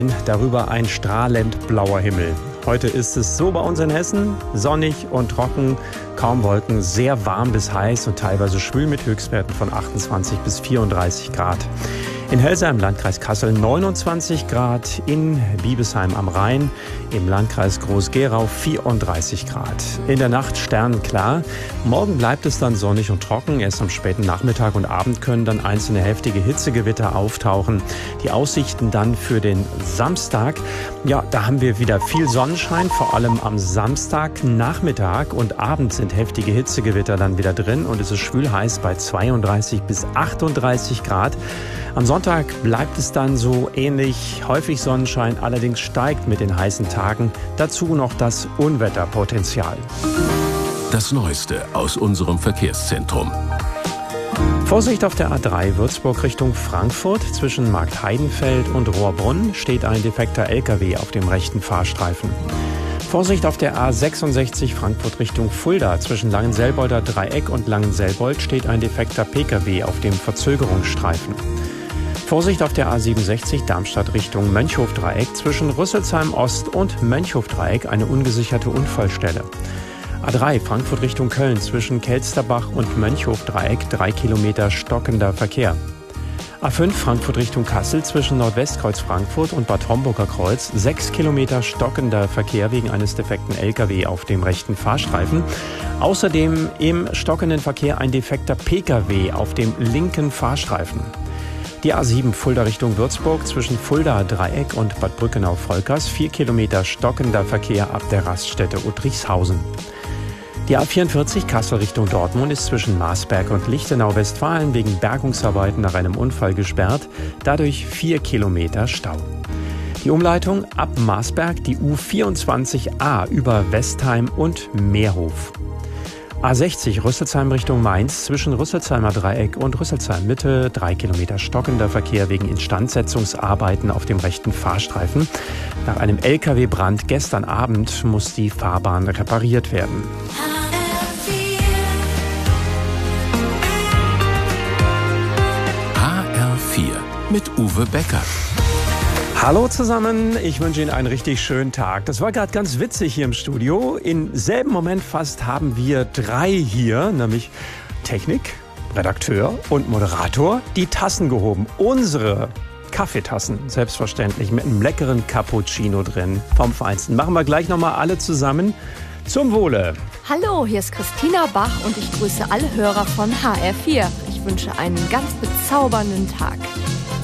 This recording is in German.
Darüber ein strahlend blauer Himmel. Heute ist es so bei uns in Hessen, sonnig und trocken, kaum Wolken, sehr warm bis heiß und teilweise schwül mit Höchstwerten von 28 bis 34 Grad. In Hellsheim, Landkreis Kassel 29 Grad, in Biebesheim am Rhein, im Landkreis Groß-Gerau 34 Grad. In der Nacht sternenklar. Morgen bleibt es dann sonnig und trocken. Erst am späten Nachmittag und Abend können dann einzelne heftige Hitzegewitter auftauchen. Die Aussichten dann für den Samstag, ja, da haben wir wieder viel Sonnenschein, vor allem am Samstag Nachmittag und Abend sind heftige Hitzegewitter dann wieder drin und es ist schwül heiß bei 32 bis 38 Grad. Am Sonntag bleibt es dann so ähnlich, häufig Sonnenschein, allerdings steigt mit den heißen Tagen dazu noch das Unwetterpotenzial. Das Neueste aus unserem Verkehrszentrum. Vorsicht auf der A3 Würzburg Richtung Frankfurt. Zwischen Marktheidenfeld und Rohrbrunn steht ein defekter LKW auf dem rechten Fahrstreifen. Vorsicht auf der A66 Frankfurt Richtung Fulda. Zwischen Langenselbolder Dreieck und Langenselbold steht ein defekter Pkw auf dem Verzögerungsstreifen. Vorsicht auf der A67 Darmstadt Richtung Mönchhof-Dreieck. Zwischen Rüsselsheim Ost und Mönchhof-Dreieck eine ungesicherte Unfallstelle. A3 Frankfurt Richtung Köln. Zwischen Kelsterbach und Mönchhof-Dreieck 3 Kilometer stockender Verkehr. A5 Frankfurt Richtung Kassel. Zwischen Nordwestkreuz Frankfurt und Bad Homburger Kreuz 6 Kilometer stockender Verkehr wegen eines defekten LKW auf dem rechten Fahrstreifen. Außerdem im stockenden Verkehr ein defekter Pkw auf dem linken Fahrstreifen. Die A7 Fulda Richtung Würzburg zwischen Fulda Dreieck und Bad Brückenau-Volkers 4 Kilometer stockender Verkehr ab der Raststätte Uttrichshausen. Die A44 Kassel Richtung Dortmund ist zwischen Marsberg und Lichtenau-Westfalen wegen Bergungsarbeiten nach einem Unfall gesperrt, dadurch 4 Kilometer Stau. Die Umleitung ab Marsberg die U24a über Westheim und Meerhof. A60 Rüsselsheim Richtung Mainz zwischen Rüsselsheimer Dreieck und Rüsselsheim Mitte 3 Kilometer stockender Verkehr wegen Instandsetzungsarbeiten auf dem rechten Fahrstreifen. Nach einem LKW-Brand gestern Abend muss die Fahrbahn repariert werden. HR4 mit Uwe Becker. Hallo zusammen, ich wünsche Ihnen einen richtig schönen Tag. Das war gerade ganz witzig hier im Studio. Im selben Moment fast haben wir 3 hier, nämlich Technik, Redakteur und Moderator, die Tassen gehoben. Unsere Kaffeetassen, selbstverständlich, mit einem leckeren Cappuccino drin vom Feinsten. Machen wir gleich nochmal alle zusammen. Zum Wohle. Hallo, hier ist Christina Bach und ich grüße alle Hörer von HR4. Ich wünsche einen ganz bezaubernden Tag.